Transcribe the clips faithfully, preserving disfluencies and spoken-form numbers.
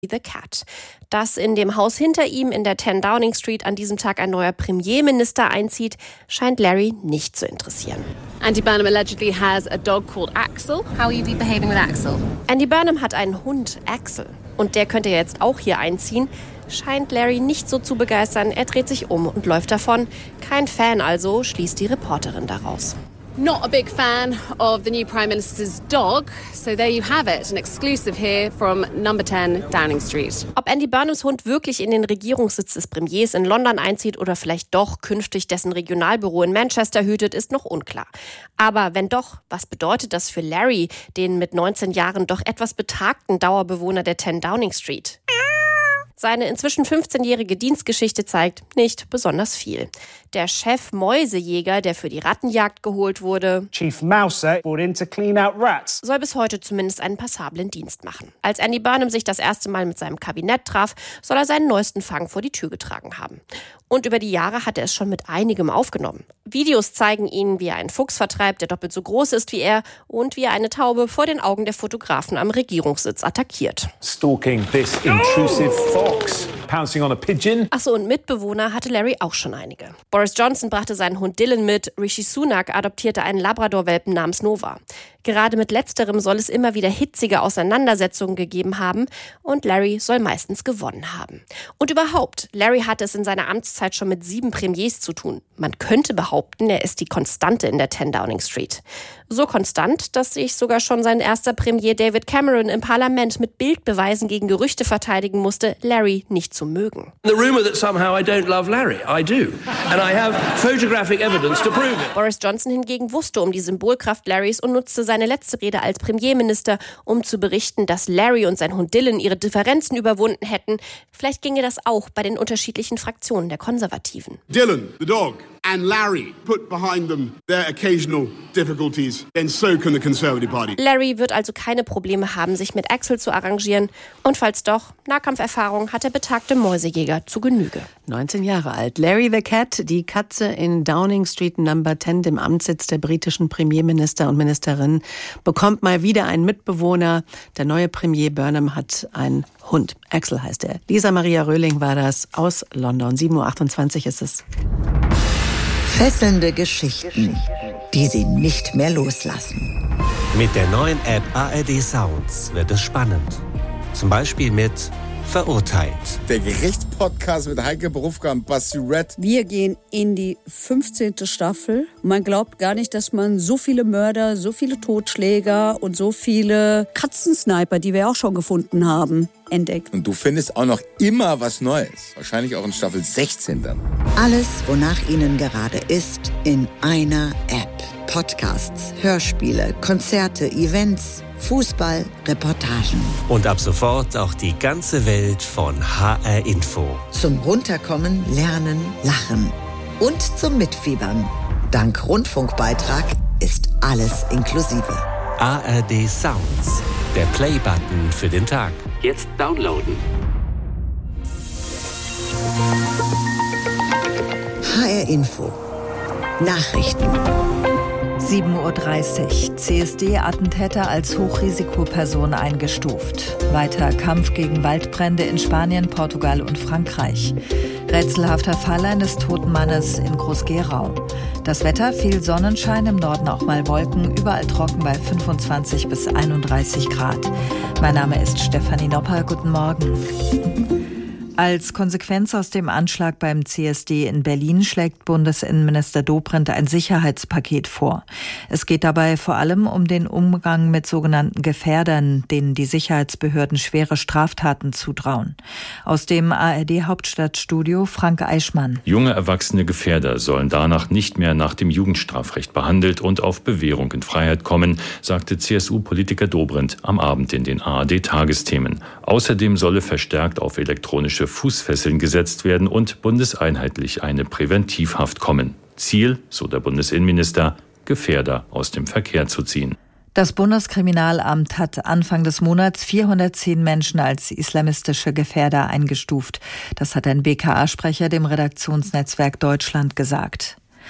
the Cat. Dass in dem Haus hinter ihm in der ten Downing Street an diesem Tag ein neuer Premierminister einzieht, scheint Larry nicht zu interessieren. Andy Burnham allegedly has a dog called Axel. How will you be behaving with Axel? Andy Burnham hat einen Hund, Axel. Und der könnte jetzt auch hier einziehen. Scheint Larry nicht so zu begeistern. Er dreht sich um und läuft davon. Kein Fan also, schließt die Reporterin daraus. Not a big fan of the new Prime Minister's dog. So there you have it, an exclusive here from number ten Downing Street. Ob Andy Burnhams Hund wirklich in den Regierungssitz des Premiers in London einzieht oder vielleicht doch künftig dessen Regionalbüro in Manchester hütet, ist noch unklar. Aber wenn doch, was bedeutet das für Larry, den mit neunzehn Jahren doch etwas betagten Dauerbewohner der ten Downing Street? Seine inzwischen fünfzehnjährige Dienstgeschichte zeigt nicht besonders viel. Der Chef Mäusejäger, der für die Rattenjagd geholt wurde, Chief Mouser brought in to clean out rats, soll bis heute zumindest einen passablen Dienst machen. Als Andy Burnham sich das erste Mal mit seinem Kabinett traf, soll er seinen neuesten Fang vor die Tür getragen haben. Und über die Jahre hat er es schon mit einigem aufgenommen. Videos zeigen ihn, wie er einen Fuchs vertreibt, der doppelt so groß ist wie er, und wie er eine Taube vor den Augen der Fotografen am Regierungssitz attackiert. Stalking this intrusive fox, pouncing on a pigeon. Ach so, und Mitbewohner hatte Larry auch schon einige. Boris Johnson brachte seinen Hund Dylan mit, Rishi Sunak adoptierte einen Labrador-Welpen namens Nova. Gerade mit letzterem soll es immer wieder hitzige Auseinandersetzungen gegeben haben und Larry soll meistens gewonnen haben. Und überhaupt, Larry hatte es in seiner Amtszeit schon mit sieben Premiers zu tun. Man könnte behaupten, er ist die Konstante in der ten Downing Street. So konstant, dass sich sogar schon sein erster Premier David Cameron im Parlament mit Bildbeweisen gegen Gerüchte verteidigen musste, Larry nicht zu mögen. The rumor that somehow I don't love Larry, I do. And I have photographic evidence to prove it. Boris Johnson hingegen wusste um die Symbolkraft Larrys und nutzte seine letzte Rede als Premierminister, um zu berichten, dass Larry und sein Hund Dylan ihre Differenzen überwunden hätten. Vielleicht ginge das auch bei den unterschiedlichen Fraktionen der Konservativen. Dylan, the dog, and Larry put behind them their occasional difficulties, then so can the Conservative Party. Larry wird also keine Probleme haben, sich mit Axel zu arrangieren. Und falls doch, Nahkampferfahrung hat der betagte Mäusejäger zu Genüge. neunzehn Jahre alt. Larry the Cat, die Katze in Downing Street Number ten, dem Amtssitz der britischen Premierminister und Ministerin, bekommt mal wieder einen Mitbewohner. Der neue Premier Burnham hat einen Hund. Axel heißt er. Lisa Maria Röhling war das aus London. sieben Uhr achtundzwanzig ist es. Fesselnde Geschichten, die Sie nicht mehr loslassen. Mit der neuen App A R D Sounds wird es spannend. Zum Beispiel mit Verurteilt. Der Gerichtspodcast mit Heike Berufka und Basti Red. Wir gehen in die fünfzehnte Staffel. Man glaubt gar nicht, dass man so viele Mörder, so viele Totschläger und so viele Katzensniper, die wir auch schon gefunden haben, entdeckt. Und du findest auch noch immer was Neues. Wahrscheinlich auch in Staffel sechzehn dann. Alles, wonach Ihnen gerade ist, in einer App. Podcasts, Hörspiele, Konzerte, Events, Fußball, Reportagen. Und ab sofort auch die ganze Welt von H R Info. Zum Runterkommen, Lernen, Lachen und zum Mitfiebern. Dank Rundfunkbeitrag ist alles inklusive. A R D Sounds, der Play-Button für den Tag. Jetzt downloaden. H R Info. Nachrichten. sieben Uhr dreißig. C S D-Attentäter als Hochrisikoperson eingestuft. Weiter Kampf gegen Waldbrände in Spanien, Portugal und Frankreich. Rätselhafter Fall eines toten Mannes in Groß-Gerau. Das Wetter, viel Sonnenschein, im Norden auch mal Wolken, überall trocken bei fünfundzwanzig bis einunddreißig Grad. Mein Name ist Stefanie Nopper. Guten Morgen. Als Konsequenz aus dem Anschlag beim C S D in Berlin schlägt Bundesinnenminister Dobrindt ein Sicherheitspaket vor. Es geht dabei vor allem um den Umgang mit sogenannten Gefährdern, denen die Sicherheitsbehörden schwere Straftaten zutrauen. Aus dem A R D-Hauptstadtstudio Frank Eichmann. Junge erwachsene Gefährder sollen danach nicht mehr nach dem Jugendstrafrecht behandelt und auf Bewährung in Freiheit kommen, sagte C S U-Politiker Dobrindt am Abend in den A R D-Tagesthemen. Außerdem solle verstärkt auf elektronische Fußfesseln gesetzt werden und bundeseinheitlich eine Präventivhaft kommen. Ziel, so der Bundesinnenminister, Gefährder aus dem Verkehr zu ziehen. Das Bundeskriminalamt hat Anfang des Monats vierhundertzehn Menschen als islamistische Gefährder eingestuft. Das hat ein B K A-Sprecher dem Redaktionsnetzwerk Deutschland gesagt.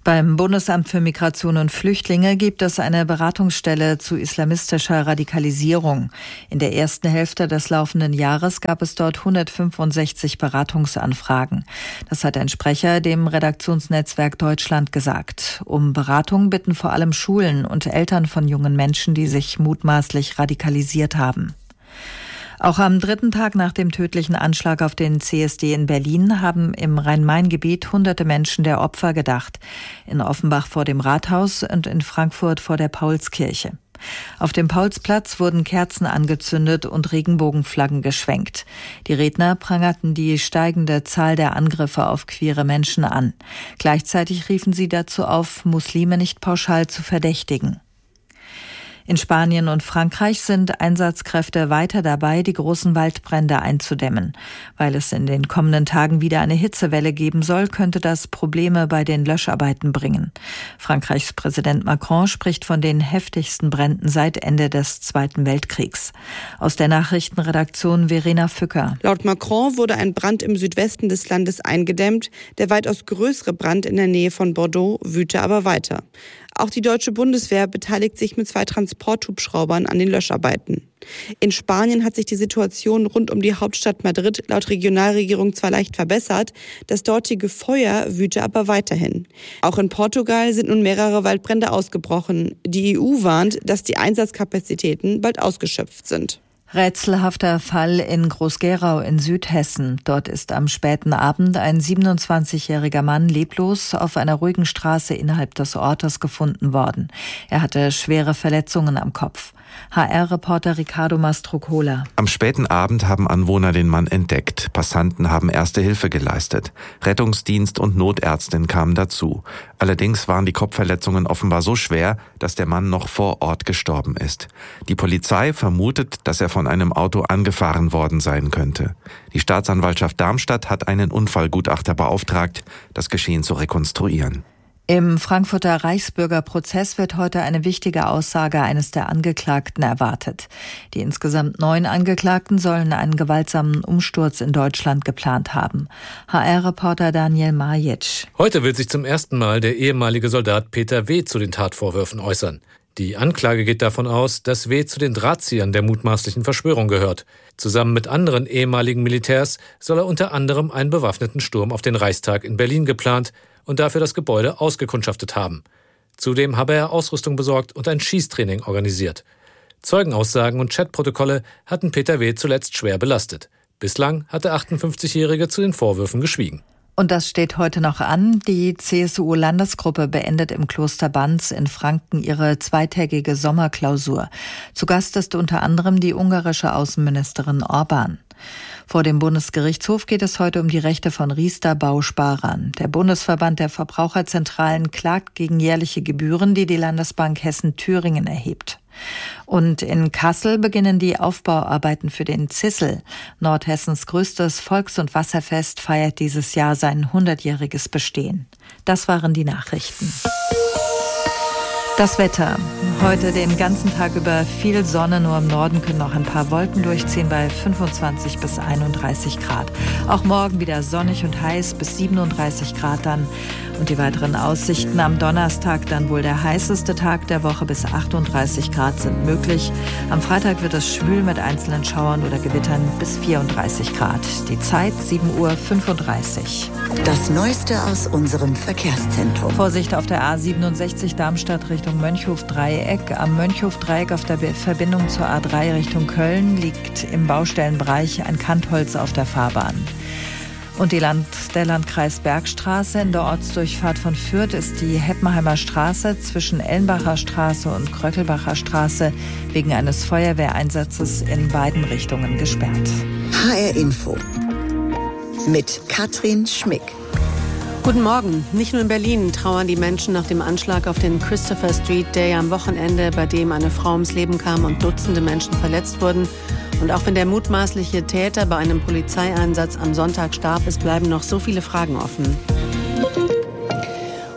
Beim Bundesamt für Migration und Flüchtlinge gibt es eine Beratungsstelle zu islamistischer Radikalisierung. In der ersten Hälfte des laufenden Jahres gab es dort hundertfünfundsechzig Beratungsanfragen. Das hat ein Sprecher dem Redaktionsnetzwerk Deutschland gesagt. Um Beratung bitten vor allem Schulen und Eltern von jungen Menschen, die sich mutmaßlich radikalisiert haben. Auch am dritten Tag nach dem tödlichen Anschlag auf den C S D in Berlin haben im Rhein-Main-Gebiet hunderte Menschen der Opfer gedacht. In Offenbach vor dem Rathaus und in Frankfurt vor der Paulskirche. Auf dem Paulsplatz wurden Kerzen angezündet und Regenbogenflaggen geschwenkt. Die Redner prangerten die steigende Zahl der Angriffe auf queere Menschen an. Gleichzeitig riefen sie dazu auf, Muslime nicht pauschal zu verdächtigen. In Spanien und Frankreich sind Einsatzkräfte weiter dabei, die großen Waldbrände einzudämmen. Weil es in den kommenden Tagen wieder eine Hitzewelle geben soll, könnte das Probleme bei den Löscharbeiten bringen. Frankreichs Präsident Macron spricht von den heftigsten Bränden seit Ende des Zweiten Weltkriegs. Aus der Nachrichtenredaktion Verena Fücker. Laut Macron wurde ein Brand im Südwesten des Landes eingedämmt. Der weitaus größere Brand in der Nähe von Bordeaux wüte aber weiter. Auch die deutsche Bundeswehr beteiligt sich mit zwei Transporthubschraubern an den Löscharbeiten. In Spanien hat sich die Situation rund um die Hauptstadt Madrid laut Regionalregierung zwar leicht verbessert, das dortige Feuer wüte aber weiterhin. Auch in Portugal sind nun mehrere Waldbrände ausgebrochen. Die E U warnt, dass die Einsatzkapazitäten bald ausgeschöpft sind. Rätselhafter Fall in Groß-Gerau in Südhessen. Dort ist am späten Abend ein siebenundzwanzigjähriger Mann leblos auf einer ruhigen Straße innerhalb des Ortes gefunden worden. Er hatte schwere Verletzungen am Kopf. H R-Reporter Ricardo Mastrocola. Am späten Abend haben Anwohner den Mann entdeckt. Passanten haben erste Hilfe geleistet. Rettungsdienst und Notärztin kamen dazu. Allerdings waren die Kopfverletzungen offenbar so schwer, dass der Mann noch vor Ort gestorben ist. Die Polizei vermutet, dass er von einem Auto angefahren worden sein könnte. Die Staatsanwaltschaft Darmstadt hat einen Unfallgutachter beauftragt, das Geschehen zu rekonstruieren. Im Frankfurter Reichsbürgerprozess wird heute eine wichtige Aussage eines der Angeklagten erwartet. Die insgesamt neun Angeklagten sollen einen gewaltsamen Umsturz in Deutschland geplant haben. H R-Reporter Daniel Majic. Heute wird sich zum ersten Mal der ehemalige Soldat Peter W. zu den Tatvorwürfen äußern. Die Anklage geht davon aus, dass W. zu den Drahtziehern der mutmaßlichen Verschwörung gehört. Zusammen mit anderen ehemaligen Militärs soll er unter anderem einen bewaffneten Sturm auf den Reichstag in Berlin geplant und dafür das Gebäude ausgekundschaftet haben. Zudem habe er Ausrüstung besorgt und ein Schießtraining organisiert. Zeugenaussagen und Chatprotokolle hatten Peter W. zuletzt schwer belastet. Bislang hat der achtundfünfzigjährige zu den Vorwürfen geschwiegen. Und das steht heute noch an. Die C S U-Landesgruppe beendet im Kloster Banz in Franken ihre zweitägige Sommerklausur. Zu Gast ist unter anderem die ungarische Außenministerin Orban. Vor dem Bundesgerichtshof geht es heute um die Rechte von Riester-Bausparern. Der Bundesverband der Verbraucherzentralen klagt gegen jährliche Gebühren, die die Landesbank Hessen-Thüringen erhebt. Und in Kassel beginnen die Aufbauarbeiten für den Zissel. Nordhessens größtes Volks- und Wasserfest feiert dieses Jahr sein hundertjähriges Bestehen. Das waren die Nachrichten. Das Wetter. Heute den ganzen Tag über viel Sonne, nur im Norden können noch ein paar Wolken durchziehen bei fünfundzwanzig bis einunddreißig Grad. Auch morgen wieder sonnig und heiß bis siebenunddreißig Grad dann. Und die weiteren Aussichten am Donnerstag dann wohl der heißeste Tag der Woche bis achtunddreißig Grad sind möglich. Am Freitag wird es schwül mit einzelnen Schauern oder Gewittern bis vierunddreißig Grad. Die Zeit sieben Uhr fünfunddreißig. Das Neueste aus unserem Verkehrszentrum. Vorsicht auf der A siebenundsechzig Darmstadt Richtung Mönchhof-Dreieck. Am Mönchhof-Dreieck auf der Verbindung zur A drei Richtung Köln liegt im Baustellenbereich ein Kantholz auf der Fahrbahn. Und die Land, der Landkreis Bergstraße in der Ortsdurchfahrt von Fürth ist die Heppenheimer Straße zwischen Ellenbacher Straße und Kröckelbacher Straße wegen eines Feuerwehreinsatzes in beiden Richtungen gesperrt. H R Info mit Katrin Schmick. Guten Morgen. Nicht nur in Berlin trauern die Menschen nach dem Anschlag auf den Christopher Street Day am Wochenende, bei dem eine Frau ums Leben kam und Dutzende Menschen verletzt wurden. Und auch wenn der mutmaßliche Täter bei einem Polizeieinsatz am Sonntag starb, es bleiben noch so viele Fragen offen.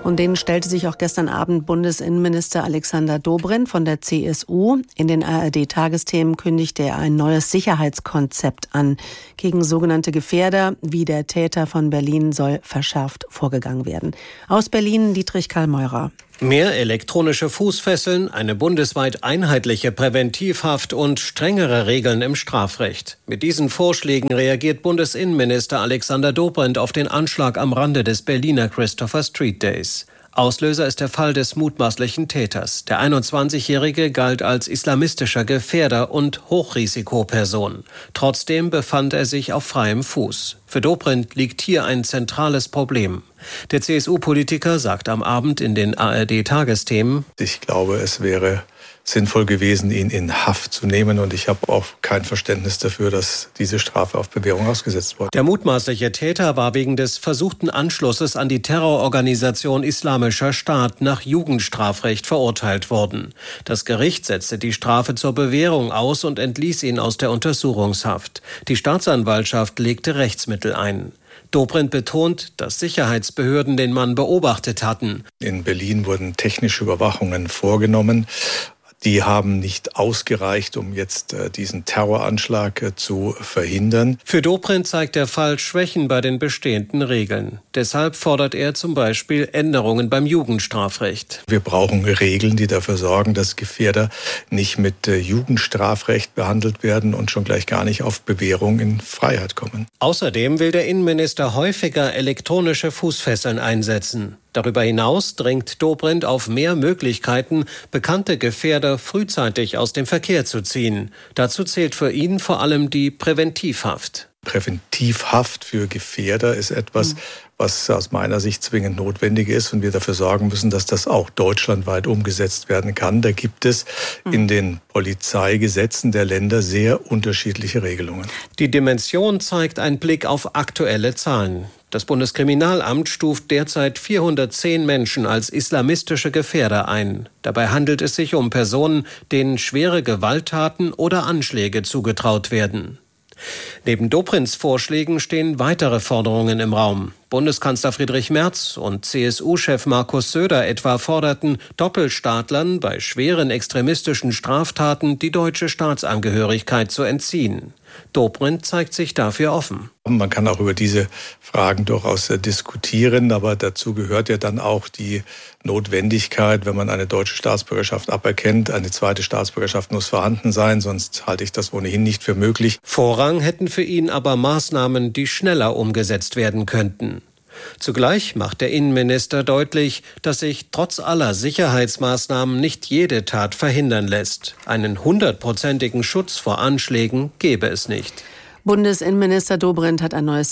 Und den stellte sich auch gestern Abend Bundesinnenminister Alexander Dobrindt von der C S U. In den A R D-Tagesthemen kündigte er ein neues Sicherheitskonzept an. Gegen sogenannte Gefährder, wie der Täter von Berlin, soll verschärft vorgegangen werden. Aus Berlin Dietrich Karl-Meurer. Mehr elektronische Fußfesseln, eine bundesweit einheitliche Präventivhaft und strengere Regeln im Strafrecht. Mit diesen Vorschlägen reagiert Bundesinnenminister Alexander Dobrindt auf den Anschlag am Rande des Berliner Christopher Street Days. Auslöser ist der Fall des mutmaßlichen Täters. Der einundzwanzigjährige galt als islamistischer Gefährder und Hochrisikoperson. Trotzdem befand er sich auf freiem Fuß. Für Dobrindt liegt hier ein zentrales Problem. Der C S U-Politiker sagt am Abend in den A R D-Tagesthemen: Ich glaube, es wäre sinnvoll gewesen, ihn in Haft zu nehmen. Und ich habe auch kein Verständnis dafür, dass diese Strafe auf Bewährung ausgesetzt wurde. Der mutmaßliche Täter war wegen des versuchten Anschlusses an die Terrororganisation Islamischer Staat nach Jugendstrafrecht verurteilt worden. Das Gericht setzte die Strafe zur Bewährung aus und entließ ihn aus der Untersuchungshaft. Die Staatsanwaltschaft legte Rechtsmittel ein. Dobrindt betont, dass Sicherheitsbehörden den Mann beobachtet hatten. In Berlin wurden technische Überwachungen vorgenommen. Die haben nicht ausgereicht, um jetzt äh, diesen Terroranschlag äh, zu verhindern. Für Dobrindt zeigt der Fall Schwächen bei den bestehenden Regeln. Deshalb fordert er zum Beispiel Änderungen beim Jugendstrafrecht. Wir brauchen Regeln, die dafür sorgen, dass Gefährder nicht mit äh, Jugendstrafrecht behandelt werden und schon gleich gar nicht auf Bewährung in Freiheit kommen. Außerdem will der Innenminister häufiger elektronische Fußfesseln einsetzen. Darüber hinaus drängt Dobrindt auf mehr Möglichkeiten, bekannte Gefährder frühzeitig aus dem Verkehr zu ziehen. Dazu zählt für ihn vor allem die Präventivhaft. Präventivhaft für Gefährder ist etwas, was aus meiner Sicht zwingend notwendig ist und wir dafür sorgen müssen, dass das auch deutschlandweit umgesetzt werden kann. Da gibt es in den Polizeigesetzen der Länder sehr unterschiedliche Regelungen. Die Dimension zeigt ein Blick auf aktuelle Zahlen. Das Bundeskriminalamt stuft derzeit vierhundertzehn Menschen als islamistische Gefährder ein. Dabei handelt es sich um Personen, denen schwere Gewalttaten oder Anschläge zugetraut werden. Neben Dobrindts Vorschlägen stehen weitere Forderungen im Raum. Bundeskanzler Friedrich Merz und C S U-Chef Markus Söder etwa forderten Doppelstaatlern bei schweren extremistischen Straftaten die deutsche Staatsangehörigkeit zu entziehen. Dobrindt zeigt sich dafür offen. Man kann auch über diese Fragen durchaus diskutieren, aber dazu gehört ja dann auch die Notwendigkeit, wenn man eine deutsche Staatsbürgerschaft aberkennt, eine zweite Staatsbürgerschaft muss vorhanden sein, sonst halte ich das ohnehin nicht für möglich. Vorrang hätten für ihn aber Maßnahmen, die schneller umgesetzt werden könnten. Zugleich macht der Innenminister deutlich, dass sich trotz aller Sicherheitsmaßnahmen nicht jede Tat verhindern lässt. Einen hundertprozentigen Schutz vor Anschlägen gäbe es nicht. Bundesinnenminister Dobrindt hat ein neues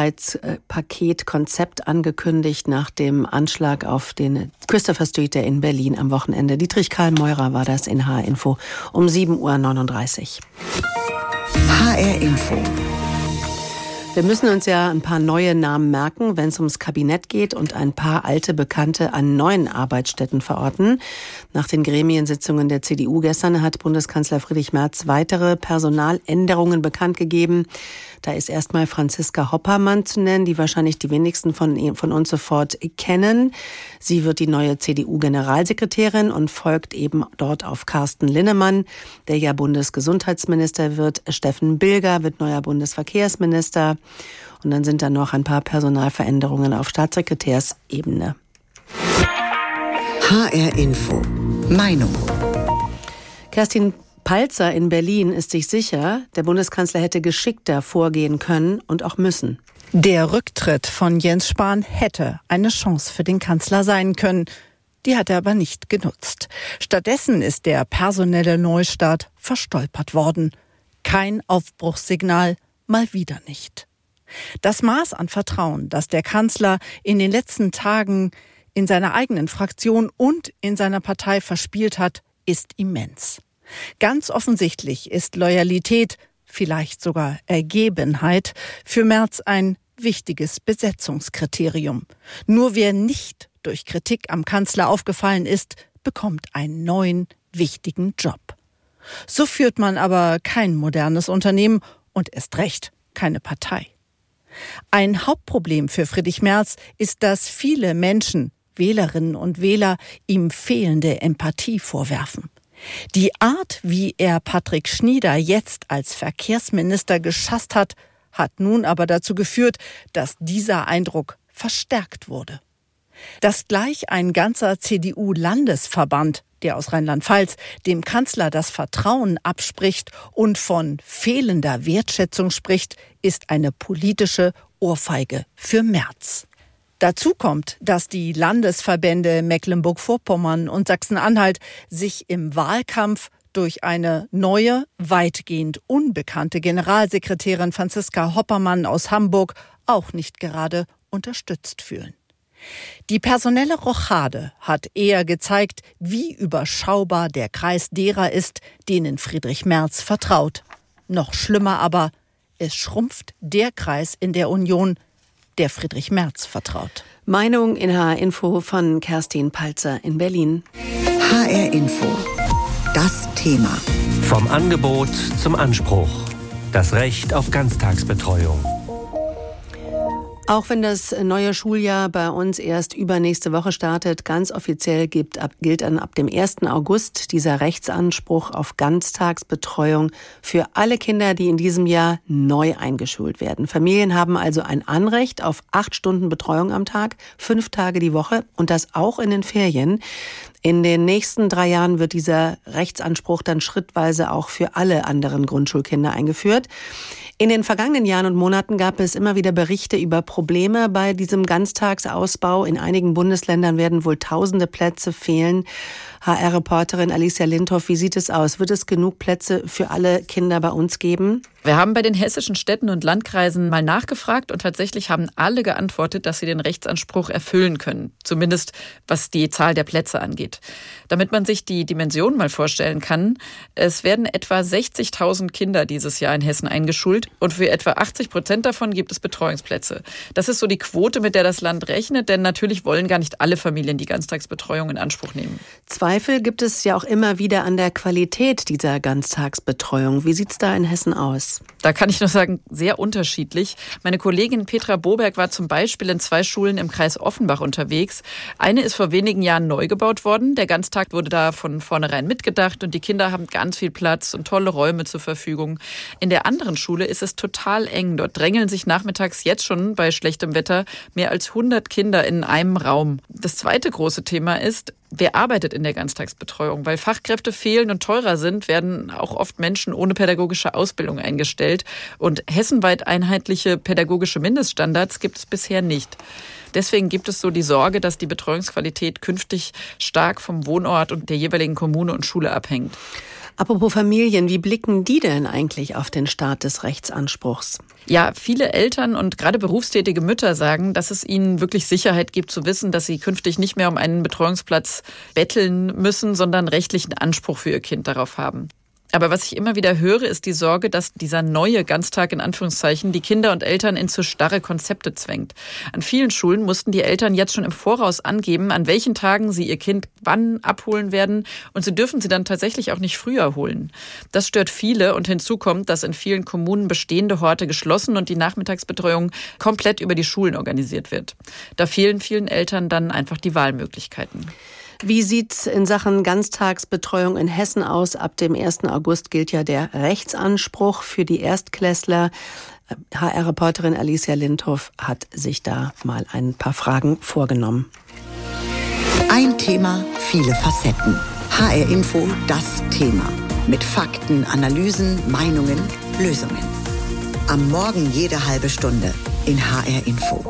Sicherheitspaket-Konzept angekündigt nach dem Anschlag auf den Christopher Street Day in Berlin am Wochenende. Dietrich Karl-Meurer war das in H R Info um sieben Uhr neununddreißig. H R Info. Wir müssen uns ja ein paar neue Namen merken, wenn es ums Kabinett geht und ein paar alte Bekannte an neuen Arbeitsstätten verorten. Nach den Gremiensitzungen der C D U gestern hat Bundeskanzler Friedrich Merz weitere Personaländerungen bekannt gegeben. Da ist erstmal Franziska Hoppermann zu nennen, die wahrscheinlich die wenigsten von, von uns sofort kennen. Sie wird die neue C D U-Generalsekretärin und folgt eben dort auf Carsten Linnemann, der ja Bundesgesundheitsminister wird. Steffen Bilger wird neuer Bundesverkehrsminister. Und dann sind da noch ein paar Personalveränderungen auf Staatssekretärsebene. H R Info. Meinung. Kerstin Palzer in Berlin ist sich sicher, der Bundeskanzler hätte geschickter vorgehen können und auch müssen. Der Rücktritt von Jens Spahn hätte eine Chance für den Kanzler sein können. Die hat er aber nicht genutzt. Stattdessen ist der personelle Neustart verstolpert worden. Kein Aufbruchssignal, mal wieder nicht. Das Maß an Vertrauen, das der Kanzler in den letzten Tagen in seiner eigenen Fraktion und in seiner Partei verspielt hat, ist immens. Ganz offensichtlich ist Loyalität, vielleicht sogar Ergebenheit, für Merz ein wichtiges Besetzungskriterium. Nur wer nicht durch Kritik am Kanzler aufgefallen ist, bekommt einen neuen, wichtigen Job. So führt man aber kein modernes Unternehmen und erst recht keine Partei. Ein Hauptproblem für Friedrich Merz ist, dass viele Menschen, Wählerinnen und Wähler ihm fehlende Empathie vorwerfen. Die Art, wie er Patrick Schnieder jetzt als Verkehrsminister geschasst hat, hat nun aber dazu geführt, dass dieser Eindruck verstärkt wurde. Dass gleich ein ganzer C D U-Landesverband, der aus Rheinland-Pfalz, dem Kanzler das Vertrauen abspricht und von fehlender Wertschätzung spricht, ist eine politische Ohrfeige für Merz. Dazu kommt, dass die Landesverbände Mecklenburg-Vorpommern und Sachsen-Anhalt sich im Wahlkampf durch eine neue, weitgehend unbekannte Generalsekretärin Franziska Hoppermann aus Hamburg auch nicht gerade unterstützt fühlen. Die personelle Rochade hat eher gezeigt, wie überschaubar der Kreis derer ist, denen Friedrich Merz vertraut. Noch schlimmer aber, es schrumpft der Kreis in der Union, der Friedrich Merz vertraut. Meinung in H R Info von Kerstin Palzer in Berlin. H R Info. Das Thema. Vom Angebot zum Anspruch. Das Recht auf Ganztagsbetreuung. Auch wenn das neue Schuljahr bei uns erst übernächste Woche startet, ganz offiziell gibt, ab, gilt dann ab dem ersten August dieser Rechtsanspruch auf Ganztagsbetreuung für alle Kinder, die in diesem Jahr neu eingeschult werden. Familien haben also ein Anrecht auf acht Stunden Betreuung am Tag, fünf Tage die Woche und das auch in den Ferien. In den nächsten drei Jahren wird dieser Rechtsanspruch dann schrittweise auch für alle anderen Grundschulkinder eingeführt. In den vergangenen Jahren und Monaten gab es immer wieder Berichte über Probleme bei diesem Ganztagsausbau. In einigen Bundesländern werden wohl tausende Plätze fehlen. H R-Reporterin Alicia Lindhoff, wie sieht es aus? Wird es genug Plätze für alle Kinder bei uns geben? Wir haben bei den hessischen Städten und Landkreisen mal nachgefragt und tatsächlich haben alle geantwortet, dass sie den Rechtsanspruch erfüllen können. Zumindest was die Zahl der Plätze angeht. Damit man sich die Dimension mal vorstellen kann, es werden etwa sechzigtausend Kinder dieses Jahr in Hessen eingeschult und für etwa achtzig Prozent davon gibt es Betreuungsplätze. Das ist so die Quote, mit der das Land rechnet, denn natürlich wollen gar nicht alle Familien die Ganztagsbetreuung in Anspruch nehmen. Zweifel gibt es ja auch immer wieder an der Qualität dieser Ganztagsbetreuung. Wie sieht es da in Hessen aus? Da kann ich nur sagen, sehr unterschiedlich. Meine Kollegin Petra Boberg war zum Beispiel in zwei Schulen im Kreis Offenbach unterwegs. Eine ist vor wenigen Jahren neu gebaut worden. Der Ganztag wurde da von vornherein mitgedacht und die Kinder haben ganz viel Platz und tolle Räume zur Verfügung. In der anderen Schule ist es total eng. Dort drängeln sich nachmittags jetzt schon bei schlechtem Wetter mehr als hundert Kinder in einem Raum. Das zweite große Thema ist, wer arbeitet in der Ganztagsbetreuung? Weil Fachkräfte fehlen und teurer sind, werden auch oft Menschen ohne pädagogische Ausbildung eingestellt. Und hessenweit einheitliche pädagogische Mindeststandards gibt es bisher nicht. Deswegen gibt es so die Sorge, dass die Betreuungsqualität künftig stark vom Wohnort und der jeweiligen Kommune und Schule abhängt. Apropos Familien, wie blicken die denn eigentlich auf den Start des Rechtsanspruchs? Ja, viele Eltern und gerade berufstätige Mütter sagen, dass es ihnen wirklich Sicherheit gibt zu wissen, dass sie künftig nicht mehr um einen Betreuungsplatz betteln müssen, sondern rechtlichen Anspruch für ihr Kind darauf haben. Aber was ich immer wieder höre, ist die Sorge, dass dieser neue Ganztag in Anführungszeichen die Kinder und Eltern in zu starre Konzepte zwängt. An vielen Schulen mussten die Eltern jetzt schon im Voraus angeben, an welchen Tagen sie ihr Kind wann abholen werden und sie dürfen sie dann tatsächlich auch nicht früher holen. Das stört viele und hinzu kommt, dass in vielen Kommunen bestehende Horte geschlossen und die Nachmittagsbetreuung komplett über die Schulen organisiert wird. Da fehlen vielen Eltern dann einfach die Wahlmöglichkeiten. Wie sieht's in Sachen Ganztagsbetreuung in Hessen aus? Ab dem ersten August gilt ja der Rechtsanspruch für die Erstklässler. H R-Reporterin Alicia Lindhoff hat sich da mal ein paar Fragen vorgenommen. Ein Thema, viele Facetten. H R Info, das Thema. Mit Fakten, Analysen, Meinungen, Lösungen. Am Morgen jede halbe Stunde in H R Info.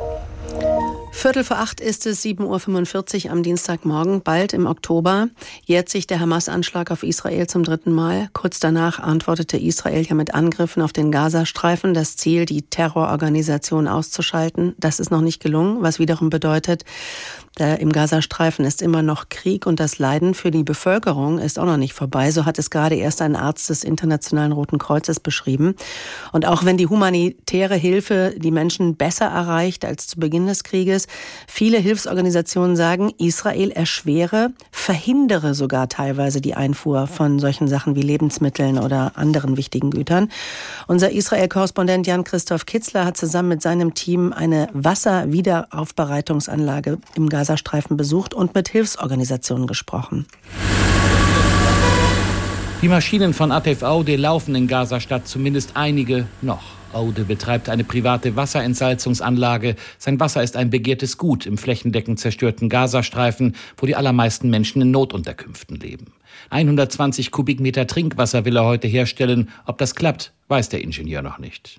Viertel vor acht ist es, sieben Uhr fünfundvierzig am Dienstagmorgen, bald im Oktober, jährt sich der Hamas-Anschlag auf Israel zum dritten Mal. Kurz danach antwortete Israel ja mit Angriffen auf den Gazastreifen. Das Ziel, die Terrororganisation auszuschalten, das ist noch nicht gelungen, was wiederum bedeutet, da im Gazastreifen ist immer noch Krieg und das Leiden für die Bevölkerung ist auch noch nicht vorbei. So hat es gerade erst ein Arzt des Internationalen Roten Kreuzes beschrieben. Und auch wenn die humanitäre Hilfe die Menschen besser erreicht als zu Beginn des Krieges, Viele Hilfsorganisationen sagen, Israel erschwere, verhindere sogar teilweise die Einfuhr von solchen Sachen wie Lebensmitteln oder anderen wichtigen Gütern. Unser Israel-Korrespondent Jan-Christoph Kitzler hat zusammen mit seinem Team eine Wasserwiederaufbereitungsanlage im Gazastreifen besucht und mit Hilfsorganisationen gesprochen. Die Maschinen von A T F Aude laufen in Gazastadt, zumindest einige noch. Aude betreibt eine private Wasserentsalzungsanlage. Sein Wasser ist ein begehrtes Gut im flächendeckend zerstörten Gazastreifen, wo die allermeisten Menschen in Notunterkünften leben. hundertzwanzig Kubikmeter Trinkwasser will er heute herstellen. Ob das klappt, weiß der Ingenieur noch nicht.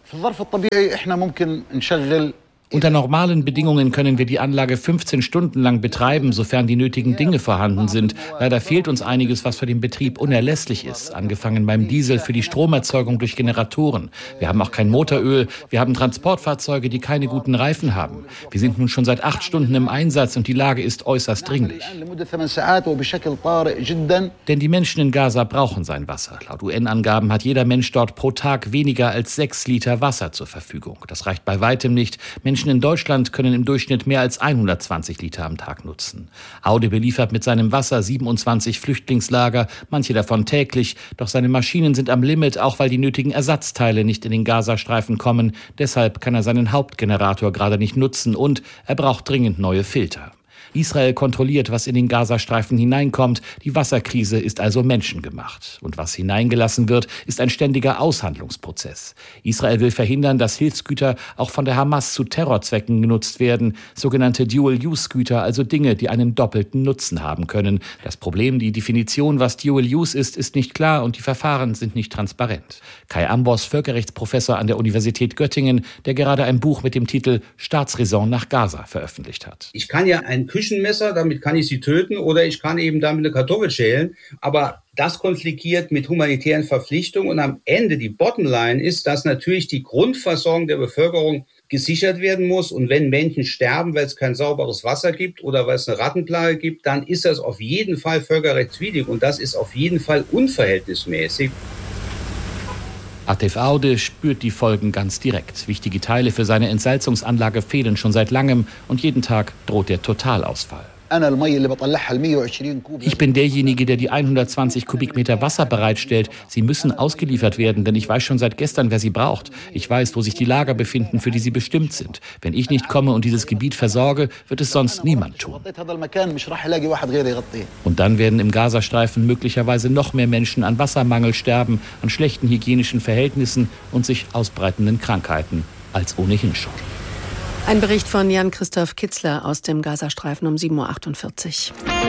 Unter normalen Bedingungen können wir die Anlage fünfzehn Stunden lang betreiben, sofern die nötigen Dinge vorhanden sind. Leider fehlt uns einiges, was für den Betrieb unerlässlich ist, angefangen beim Diesel für die Stromerzeugung durch Generatoren. Wir haben auch kein Motoröl, wir haben Transportfahrzeuge, die keine guten Reifen haben. Wir sind nun schon seit acht Stunden im Einsatz und die Lage ist äußerst dringlich. Denn die Menschen in Gaza brauchen sein Wasser. Laut U N-Angaben hat jeder Mensch dort pro Tag weniger als sechs Liter Wasser zur Verfügung. Das reicht bei weitem nicht. Menschen in Deutschland können im Durchschnitt mehr als hundertzwanzig Liter am Tag nutzen. Aude beliefert mit seinem Wasser siebenundzwanzig Flüchtlingslager, manche davon täglich. Doch seine Maschinen sind am Limit, auch weil die nötigen Ersatzteile nicht in den Gazastreifen kommen. Deshalb kann er seinen Hauptgenerator gerade nicht nutzen und er braucht dringend neue Filter. Israel kontrolliert, was in den Gazastreifen hineinkommt. Die Wasserkrise ist also menschengemacht. Und was hineingelassen wird, ist ein ständiger Aushandlungsprozess. Israel will verhindern, dass Hilfsgüter auch von der Hamas zu Terrorzwecken genutzt werden. Sogenannte Dual-Use-Güter, also Dinge, die einen doppelten Nutzen haben können. Das Problem, die Definition, was Dual-Use ist, ist nicht klar und die Verfahren sind nicht transparent. Kai Ambos, Völkerrechtsprofessor an der Universität Göttingen, der gerade ein Buch mit dem Titel Staatsräson nach Gaza veröffentlicht hat. Ich kann ja ein Küchenmesser, damit kann ich sie töten, oder ich kann eben damit eine Kartoffel schälen, aber das konfligiert mit humanitären Verpflichtungen und am Ende die Bottomline ist, dass natürlich die Grundversorgung der Bevölkerung gesichert werden muss und wenn Menschen sterben, weil es kein sauberes Wasser gibt oder weil es eine Rattenplage gibt, dann ist das auf jeden Fall völkerrechtswidrig und das ist auf jeden Fall unverhältnismäßig. A T F Aude spürt die Folgen ganz direkt. Wichtige Teile für seine Entsalzungsanlage fehlen schon seit langem und jeden Tag droht der Totalausfall. Ich bin derjenige, der die hundertzwanzig Kubikmeter Wasser bereitstellt. Sie müssen ausgeliefert werden, denn ich weiß schon seit gestern, wer sie braucht. Ich weiß, wo sich die Lager befinden, für die sie bestimmt sind. Wenn ich nicht komme und dieses Gebiet versorge, wird es sonst niemand tun. Und dann werden im Gazastreifen möglicherweise noch mehr Menschen an Wassermangel sterben, an schlechten hygienischen Verhältnissen und sich ausbreitenden Krankheiten als ohnehin schon. Ein Bericht von Jan-Christoph Kitzler aus dem Gazastreifen um sieben Uhr achtundvierzig.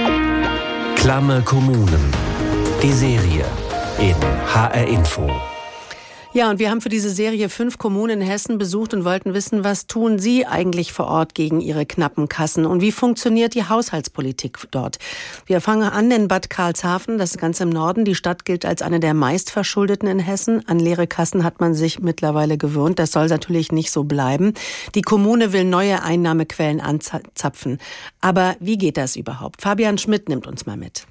Klamme Kommunen. Die Serie in H R Info. Ja, und wir haben für diese Serie fünf Kommunen in Hessen besucht und wollten wissen, was tun Sie eigentlich vor Ort gegen Ihre knappen Kassen und wie funktioniert die Haushaltspolitik dort? Wir fangen an in Bad Karlshafen, das ist ganz im Norden. Die Stadt gilt als eine der meistverschuldeten in Hessen. An leere Kassen hat man sich mittlerweile gewöhnt. Das soll natürlich nicht so bleiben. Die Kommune will neue Einnahmequellen anzapfen. Aber wie geht das überhaupt? Fabian Schmidt nimmt uns mal mit.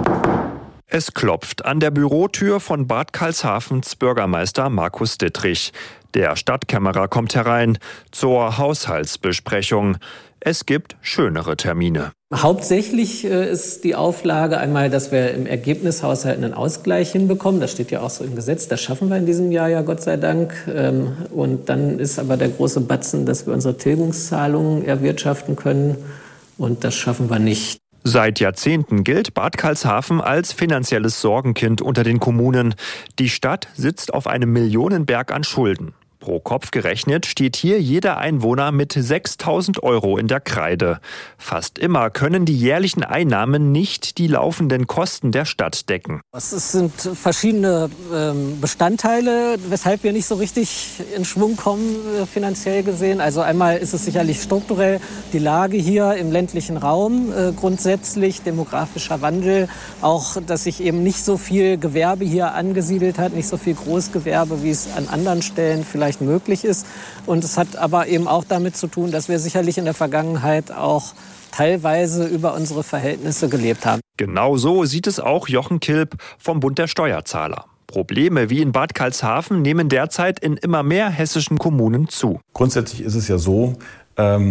Es klopft an der Bürotür von Bad Karlshafens Bürgermeister Markus Dittrich. Der Stadtkämmerer kommt herein zur Haushaltsbesprechung. Es gibt schönere Termine. Hauptsächlich äh, ist die Auflage einmal, dass wir im Ergebnishaushalt einen Ausgleich hinbekommen. Das steht ja auch so im Gesetz. Das schaffen wir in diesem Jahr ja, Gott sei Dank. Ähm, und dann ist aber der große Batzen, dass wir unsere Tilgungszahlungen erwirtschaften können. Und das schaffen wir nicht. Seit Jahrzehnten gilt Bad Karlshafen als finanzielles Sorgenkind unter den Kommunen. Die Stadt sitzt auf einem Millionenberg an Schulden. Pro Kopf gerechnet steht hier jeder Einwohner mit sechstausend Euro in der Kreide. Fast immer können die jährlichen Einnahmen nicht die laufenden Kosten der Stadt decken. Es sind verschiedene Bestandteile, weshalb wir nicht so richtig in Schwung kommen, finanziell gesehen. Also einmal ist es sicherlich strukturell die Lage hier im ländlichen Raum, grundsätzlich demografischer Wandel, auch dass sich eben nicht so viel Gewerbe hier angesiedelt hat, nicht so viel Großgewerbe, wie es an anderen Stellen vielleicht möglich ist. Und es hat aber eben auch damit zu tun, dass wir sicherlich in der Vergangenheit auch teilweise über unsere Verhältnisse gelebt haben. Genau so sieht es auch Jochen Kilp vom Bund der Steuerzahler. Probleme wie in Bad Karlshafen nehmen derzeit in immer mehr hessischen Kommunen zu. Grundsätzlich ist es ja so, ähm,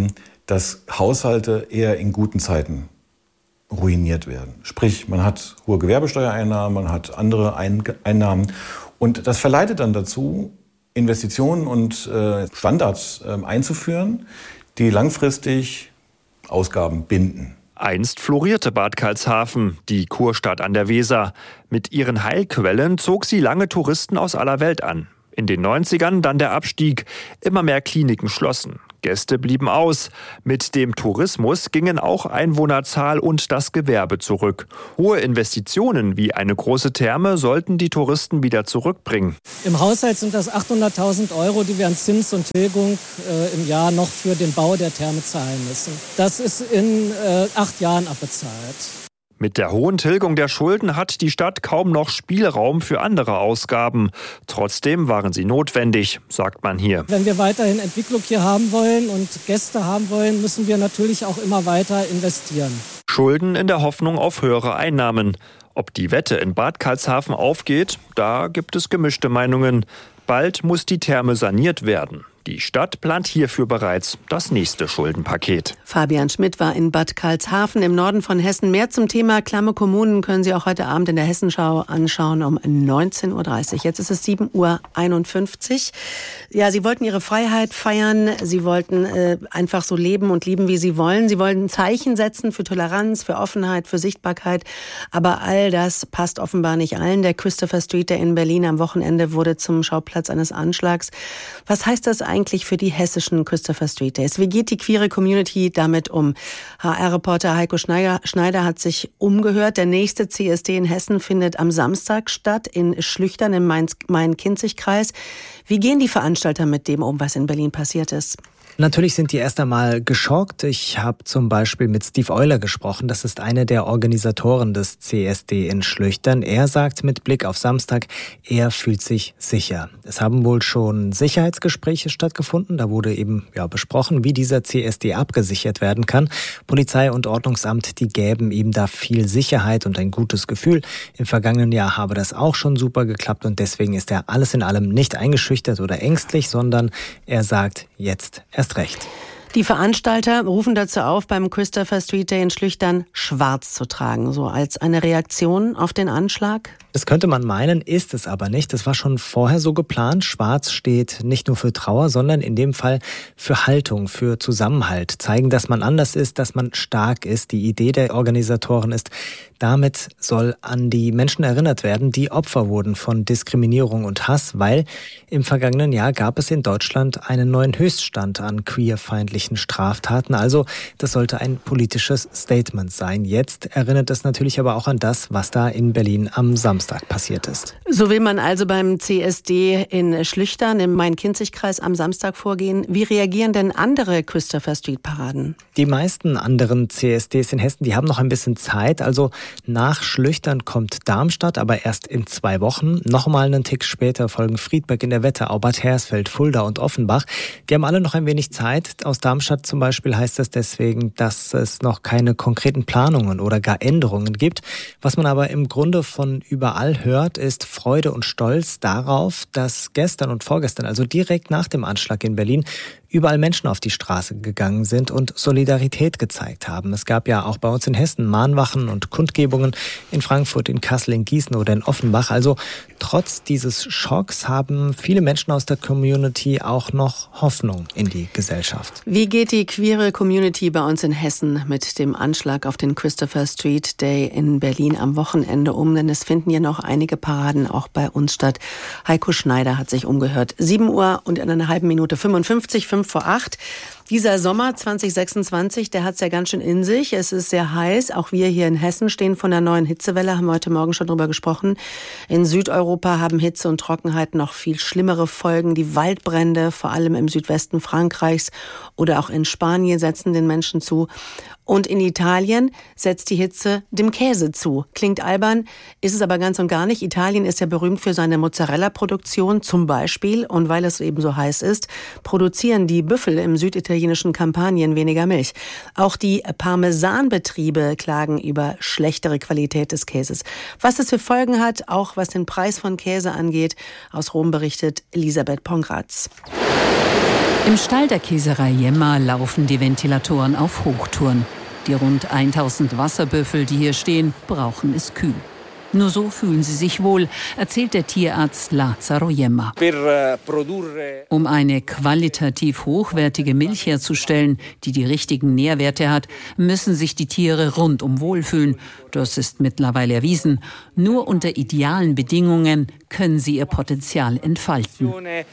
dass Haushalte eher in guten Zeiten ruiniert werden. Sprich, man hat hohe Gewerbesteuereinnahmen, man hat andere Einnahmen und das verleitet dann dazu, Investitionen und äh, Standards äh, einzuführen, die langfristig Ausgaben binden. Einst florierte Bad Karlshafen, die Kurstadt an der Weser. Mit ihren Heilquellen zog sie lange Touristen aus aller Welt an. In den neunzigern dann der Abstieg. Immer mehr Kliniken schlossen. Gäste blieben aus. Mit dem Tourismus gingen auch Einwohnerzahl und das Gewerbe zurück. Hohe Investitionen wie eine große Therme sollten die Touristen wieder zurückbringen. Im Haushalt sind das achthunderttausend Euro, die wir an Zins und Tilgung äh, im Jahr noch für den Bau der Therme zahlen müssen. Das ist in äh, acht Jahren abbezahlt. Mit der hohen Tilgung der Schulden hat die Stadt kaum noch Spielraum für andere Ausgaben. Trotzdem waren sie notwendig, sagt man hier. Wenn wir weiterhin Entwicklung hier haben wollen und Gäste haben wollen, müssen wir natürlich auch immer weiter investieren. Schulden in der Hoffnung auf höhere Einnahmen. Ob die Wette in Bad Karlshafen aufgeht, da gibt es gemischte Meinungen. Bald muss die Therme saniert werden. Die Stadt plant hierfür bereits das nächste Schuldenpaket. Fabian Schmidt war in Bad Karlshafen im Norden von Hessen. Mehr zum Thema klamme Kommunen können Sie auch heute Abend in der Hessenschau anschauen um neunzehn Uhr dreißig. Jetzt ist es sieben Uhr einundfünfzig. Ja, Sie wollten Ihre Freiheit feiern. Sie wollten äh, einfach so leben und lieben, wie Sie wollen. Sie wollten Zeichen setzen für Toleranz, für Offenheit, für Sichtbarkeit. Aber all das passt offenbar nicht allen. Der Christopher Street, der in Berlin am Wochenende wurde zum Schauplatz eines Anschlags. Was heißt das eigentlich für die hessischen Christopher Street Days? Wie geht die queere Community damit um? H R-Reporter Heiko Schneider, Schneider hat sich umgehört. Der nächste C S D in Hessen findet am Samstag statt in Schlüchtern im Main-Kinzig-Kreis. Wie gehen die Veranstalter mit dem um, was in Berlin passiert ist? Natürlich sind die erst einmal geschockt. Ich habe zum Beispiel mit Steve Euler gesprochen. Das ist einer der Organisatoren des C S D in Schlüchtern. Er sagt mit Blick auf Samstag, er fühlt sich sicher. Es haben wohl schon Sicherheitsgespräche stattgefunden. Da wurde eben ja besprochen, wie dieser C S D abgesichert werden kann. Polizei und Ordnungsamt, die gäben ihm da viel Sicherheit und ein gutes Gefühl. Im vergangenen Jahr habe das auch schon super geklappt und deswegen ist er alles in allem nicht eingeschüchtert oder ängstlich, sondern er sagt jetzt erst recht. Die Veranstalter rufen dazu auf, beim Christopher Street Day in Schlüchtern schwarz zu tragen, so als eine Reaktion auf den Anschlag. Das könnte man meinen, ist es aber nicht. Das war schon vorher so geplant. Schwarz steht nicht nur für Trauer, sondern in dem Fall für Haltung, für Zusammenhalt. Zeigen, dass man anders ist, dass man stark ist. Die Idee der Organisatoren ist, damit soll an die Menschen erinnert werden, die Opfer wurden von Diskriminierung und Hass, weil im vergangenen Jahr gab es in Deutschland einen neuen Höchststand an queerfeindlichen Straftaten. Also das sollte ein politisches Statement sein. Jetzt erinnert es natürlich aber auch an das, was da in Berlin am Samstag passiert ist. So will man also beim C S D in Schlüchtern im Main-Kinzig-Kreis am Samstag vorgehen. Wie reagieren denn andere Christopher Street Paraden? Die meisten anderen C S Ds in Hessen, die haben noch ein bisschen Zeit. Also nach Schlüchtern kommt Darmstadt, aber erst in zwei Wochen. Nochmal einen Tick später folgen Friedberg in der Wetterau, Bad Hersfeld, Fulda und Offenbach. Die haben alle noch ein wenig Zeit. Aus Darmstadt zum Beispiel heißt es deswegen, dass es noch keine konkreten Planungen oder gar Änderungen gibt. Was man aber im Grunde von überall hört, ist Freude und Stolz darauf, dass gestern und vorgestern, also direkt nach dem Anschlag in Berlin, überall Menschen auf die Straße gegangen sind und Solidarität gezeigt haben. Es gab ja auch bei uns in Hessen Mahnwachen und Kundgebungen in Frankfurt, in Kassel, in Gießen oder in Offenbach. Also trotz dieses Schocks haben viele Menschen aus der Community auch noch Hoffnung in die Gesellschaft. Wie geht die queere Community bei uns in Hessen mit dem Anschlag auf den Christopher Street Day in Berlin am Wochenende um? Denn es finden ja noch einige Paraden auch bei uns statt. Heiko Schneider hat sich umgehört. sieben Uhr und in einer halben Minute fünfundfünfzig, fünf vor acht. Dieser Sommer zwanzig sechsundzwanzig, der hat es ja ganz schön in sich. Es ist sehr heiß. Auch wir hier in Hessen stehen vor einer neuen Hitzewelle, haben wir heute Morgen schon drüber gesprochen. In Südeuropa haben Hitze und Trockenheit noch viel schlimmere Folgen. Die Waldbrände, vor allem im Südwesten Frankreichs oder auch in Spanien, setzen den Menschen zu. Und in Italien setzt die Hitze dem Käse zu. Klingt albern, ist es aber ganz und gar nicht. Italien ist ja berühmt für seine Mozzarella-Produktion zum Beispiel. Und weil es eben so heiß ist, produzieren die Büffel im süditalienischen Kampanien weniger Milch. Auch die Parmesanbetriebe klagen über schlechtere Qualität des Käses. Was es für Folgen hat, auch was den Preis von Käse angeht, aus Rom berichtet Elisabeth Pongratz. Im Stall der Käserei Jemma laufen die Ventilatoren auf Hochtouren. Die rund tausend Wasserbüffel, die hier stehen, brauchen es kühl. Nur so fühlen sie sich wohl, erzählt der Tierarzt Lazzaro Jemma. Um eine qualitativ hochwertige Milch herzustellen, die die richtigen Nährwerte hat, müssen sich die Tiere rundum wohlfühlen. Das ist mittlerweile erwiesen. Nur unter idealen Bedingungen können sie ihr Potenzial entfalten.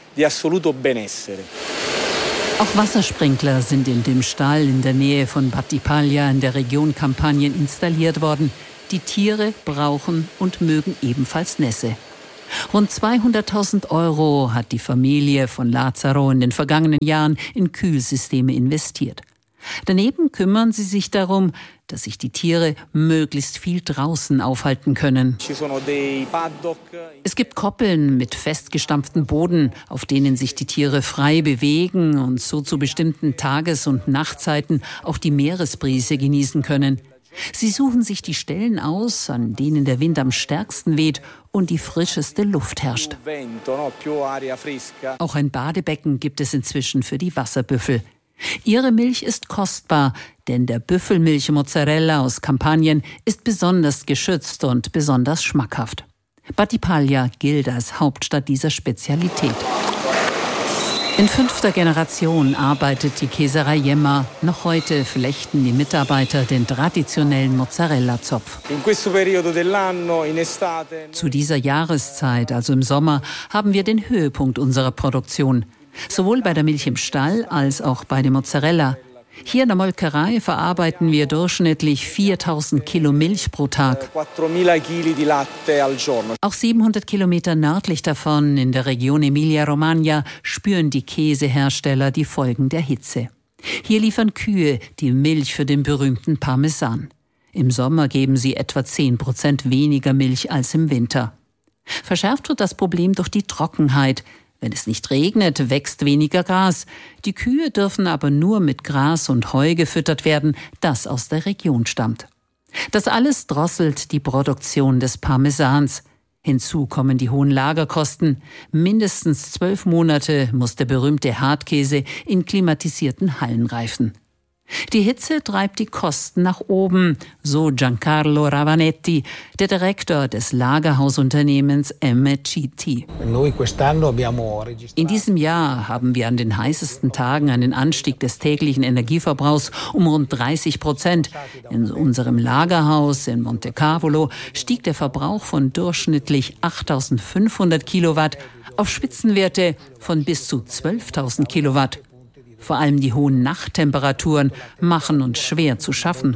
Auch Wassersprinkler sind in dem Stall in der Nähe von Battipaglia in der Region Kampanien installiert worden. Die Tiere brauchen und mögen ebenfalls Nässe. Rund zweihunderttausend Euro hat die Familie von Lazzaro in den vergangenen Jahren in Kühlsysteme investiert. Daneben kümmern sie sich darum, dass sich die Tiere möglichst viel draußen aufhalten können. Es gibt Koppeln mit festgestampftem Boden, auf denen sich die Tiere frei bewegen und so zu bestimmten Tages- und Nachtzeiten auch die Meeresbrise genießen können. Sie suchen sich die Stellen aus, an denen der Wind am stärksten weht und die frischeste Luft herrscht. Auch ein Badebecken gibt es inzwischen für die Wasserbüffel. Ihre Milch ist kostbar, denn der Büffelmilch-Mozzarella aus Kampanien ist besonders geschützt und besonders schmackhaft. Battipaglia gilt als Hauptstadt dieser Spezialität. In fünfter Generation arbeitet die Käserei Jemma. Noch heute flechten die Mitarbeiter den traditionellen Mozzarella-Zopf. Zu dieser Jahreszeit, also im Sommer, haben wir den Höhepunkt unserer Produktion. Sowohl bei der Milch im Stall als auch bei der Mozzarella. Hier in der Molkerei verarbeiten wir durchschnittlich viertausend Kilo Milch pro Tag. Auch siebenhundert Kilometer nördlich davon, in der Region Emilia-Romagna, spüren die Käsehersteller die Folgen der Hitze. Hier liefern Kühe die Milch für den berühmten Parmesan. Im Sommer geben sie etwa zehn Prozent weniger Milch als im Winter. Verschärft wird das Problem durch die Trockenheit. Wenn es nicht regnet, wächst weniger Gras. Die Kühe dürfen aber nur mit Gras und Heu gefüttert werden, das aus der Region stammt. Das alles drosselt die Produktion des Parmesans. Hinzu kommen die hohen Lagerkosten. Mindestens zwölf Monate muss der berühmte Hartkäse in klimatisierten Hallen reifen. Die Hitze treibt die Kosten nach oben, so Giancarlo Ravanetti, der Direktor des Lagerhausunternehmens M G T. In diesem Jahr haben wir an den heißesten Tagen einen Anstieg des täglichen Energieverbrauchs um rund dreißig Prozent. In unserem Lagerhaus in Montecavolo stieg der Verbrauch von durchschnittlich achttausendfünfhundert Kilowatt auf Spitzenwerte von bis zu zwölftausend Kilowatt. Vor allem die hohen Nachttemperaturen machen uns schwer zu schaffen.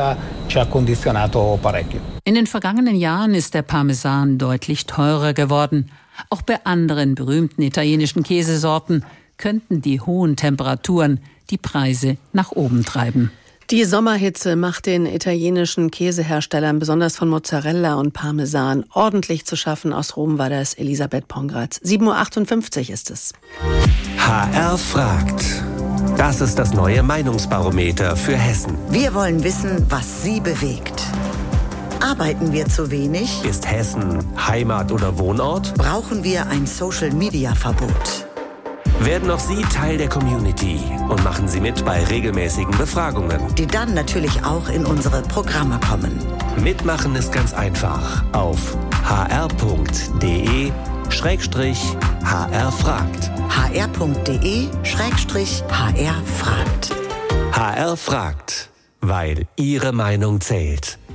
In den vergangenen Jahren ist der Parmesan deutlich teurer geworden. Auch bei anderen berühmten italienischen Käsesorten könnten die hohen Temperaturen die Preise nach oben treiben. Die Sommerhitze macht den italienischen Käseherstellern, besonders von Mozzarella und Parmesan, ordentlich zu schaffen. Aus Rom war das Elisabeth Pongratz. sieben Uhr achtundfünfzig ist es. H R fragt. Das ist das neue Meinungsbarometer für Hessen. Wir wollen wissen, was Sie bewegt. Arbeiten wir zu wenig? Ist Hessen Heimat oder Wohnort? Brauchen wir ein Social-Media-Verbot? Werden auch Sie Teil der Community und machen Sie mit bei regelmäßigen Befragungen, die dann natürlich auch in unsere Programme kommen. Mitmachen ist ganz einfach auf h r punkt d e schrägstrich h r fragt. h r punkt d e schrägstrich h r fragt. H R fragt, weil Ihre Meinung zählt.